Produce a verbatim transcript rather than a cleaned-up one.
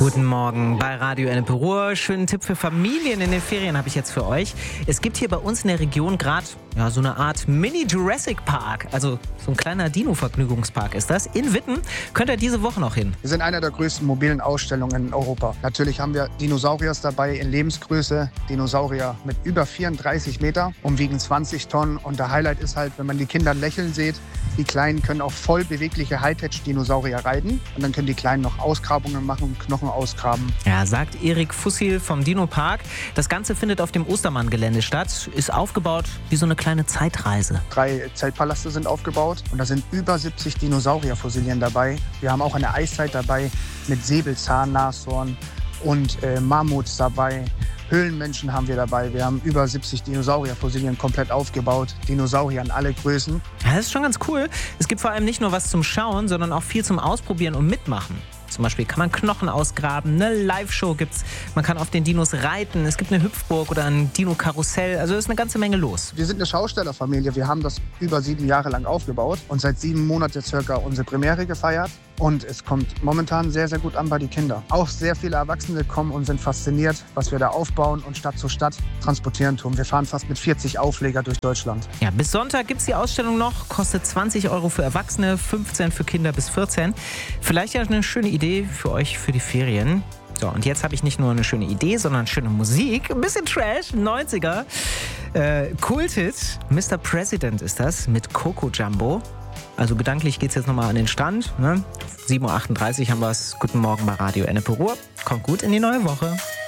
Guten Morgen bei Radio Ennepe Ruhr. Schönen Tipp für Familien in den Ferien habe ich jetzt für euch. Es gibt hier bei uns in der Region gerade ja, so eine Art Mini-Jurassic Park. Also so ein kleiner Dino-Vergnügungspark ist das. In Witten könnt ihr diese Woche noch hin. Wir sind einer der größten mobilen Ausstellungen in Europa. Natürlich haben wir Dinosauriers dabei in Lebensgröße. Dinosaurier mit über vierunddreißig Meter und wiegen zwanzig Tonnen. Und der Highlight ist halt, wenn man die Kinder lächeln sieht, die Kleinen können auch voll bewegliche Hightech-Dinosaurier reiten. Und dann können die Kleinen noch Ausgrabungen machen und Knochen ausgraben. Ja, sagt Erik Fussil vom Dino Park. Das Ganze findet auf dem Ostermann-Gelände statt. Ist aufgebaut wie so eine kleine Zeitreise. Drei Zeltpalaste sind aufgebaut und da sind über siebzig Dinosaurierfossilien dabei. Wir haben auch eine Eiszeit dabei mit Säbelzahnnashorn und äh, Mammuts dabei. Höhlenmenschen haben wir dabei. Wir haben über siebzig Dinosaurierfossilien komplett aufgebaut. Dinosaurier in alle Größen. Ja, das ist schon ganz cool. Es gibt vor allem nicht nur was zum Schauen, sondern auch viel zum Ausprobieren und Mitmachen. Zum Beispiel kann man Knochen ausgraben, eine Live-Show gibt's, man kann auf den Dinos reiten, es gibt eine Hüpfburg oder ein Dino-Karussell, also ist eine ganze Menge los. Wir sind eine Schaustellerfamilie, wir haben das über sieben Jahre lang aufgebaut und seit sieben Monaten circa unsere Premiere gefeiert. Und es kommt momentan sehr, sehr gut an bei den Kindern. Auch sehr viele Erwachsene kommen und sind fasziniert, was wir da aufbauen und Stadt zu Stadt transportieren tun. Wir fahren fast mit vierzig Aufleger durch Deutschland. Ja, bis Sonntag gibt es die Ausstellung noch. Kostet zwanzig Euro für Erwachsene, fünfzehn für Kinder bis vierzehn. Vielleicht ja eine schöne Idee für euch für die Ferien. So, und jetzt habe ich nicht nur eine schöne Idee, sondern schöne Musik. Ein bisschen Trash, neunziger. Äh, Kulthit, Mister President ist das, mit Coco Jumbo. Also gedanklich geht es jetzt nochmal an den Strand. Ne? sieben Uhr achtunddreißig haben wir es. Guten Morgen bei Radio Ennepe Ruhr. Kommt gut in die neue Woche.